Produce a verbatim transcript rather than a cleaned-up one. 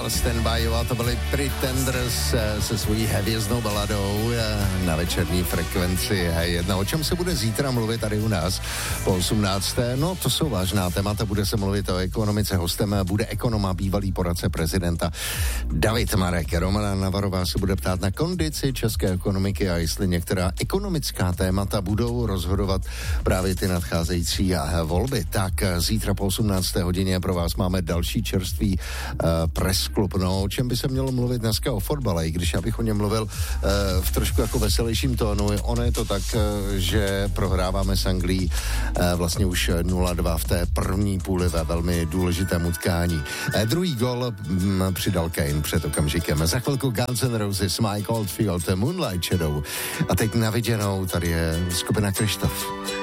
dál Stand By You a to byli Pretenders se svojí hvězdnou baladou na večerní frekvenci jedna. O čem se bude zítra mluvit tady u nás po osmnácté? No, to jsou vážná témata, bude se mluvit o ekonomice. Hostem bude ekonom a bývalý poradce prezidenta David Marek. Romana Navarová se bude ptát na kondici české ekonomiky a jestli některá ekonomická témata budou rozhodovat právě ty nadcházející volby. Tak zítra po osmnácté hodině pro vás máme další čerstvý uh, press klub. No, o čem by se mělo mluvit dneska o fotbale, i když já bych o něm mluvil uh, v trošku jako veselějším tónu. Ono je to tak, uh, že prohráváme s Anglií uh, vlastně už nula dva v té první půli ve velmi důležitém utkání. Uh, druhý gol um, přidal Kane před okamžikem. Za chvilku Guns N' Roses, Mike Oldfield, Moonlight Shadow. A teď na viděnou tady je skupina Krištof.